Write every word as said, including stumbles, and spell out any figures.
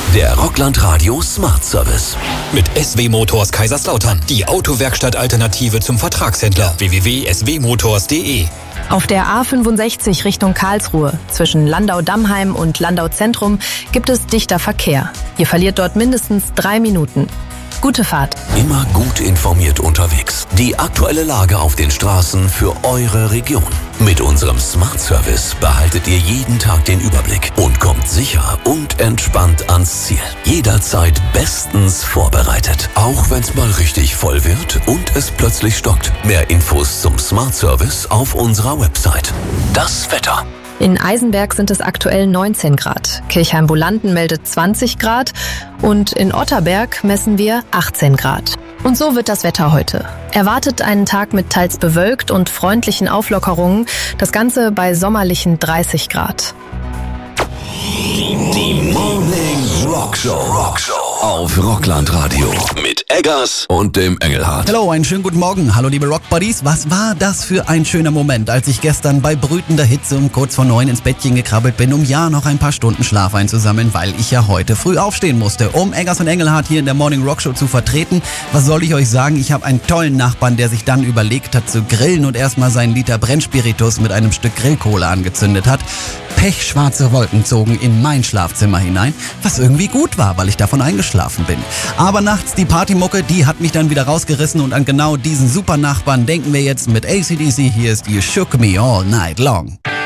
Der Rockland Radio Smart Service. Mit S W Motors Kaiserslautern. Die Autowerkstatt-Alternative zum Vertragshändler. w w w punkt s w motors punkt d e. Auf der A fünfundsechzig Richtung Karlsruhe zwischen Landau-Dammheim und Landau-Zentrum gibt es dichter Verkehr. Ihr verliert dort mindestens drei Minuten. Gute Fahrt. Immer gut informiert unterwegs. Die aktuelle Lage auf den Straßen für eure Region. Mit unserem Smart Service behaltet ihr jeden Tag den Überblick und kommt sicher und entspannt ans Ziel. Jederzeit bestens vorbereitet. Auch wenn es mal richtig voll wird und es plötzlich stockt. Mehr Infos zum Smart Service auf unserer Website. Das Wetter. In Eisenberg sind es aktuell neunzehn Grad. Kirchheim-Bolanden meldet zwanzig Grad und in Otterberg messen wir achtzehn Grad. Und so wird das Wetter heute. Erwartet einen Tag mit teils bewölkt und freundlichen Auflockerungen. Das Ganze bei sommerlichen dreißig Grad. Die Morning Rock Show. Rock Show auf Rockland Radio mit Eggers und dem Engelhardt. Hallo, einen schönen guten Morgen. Hallo liebe Rockbuddies. Was war das für ein schöner Moment, als ich gestern bei brütender Hitze um kurz vor neun ins Bettchen gekrabbelt bin, um ja noch ein paar Stunden Schlaf einzusammeln, weil ich ja heute früh aufstehen musste, um Eggers und Engelhardt hier in der Morning Rock Show zu vertreten. Was soll ich euch sagen? Ich habe einen tollen Nachbarn, der sich dann überlegt hat zu grillen und erstmal seinen Liter Brennspiritus mit einem Stück Grillkohle angezündet hat. Pechschwarze Wolken zogen in mein Schlafzimmer hinein, was irgendwie gut war, weil ich davon eingeschlafen bin. Aber nachts die Partymucke, die hat mich dann wieder rausgerissen und an genau diesen super Nachbarn denken wir jetzt mit A C D C. Hier ist You Shook Me All Night Long.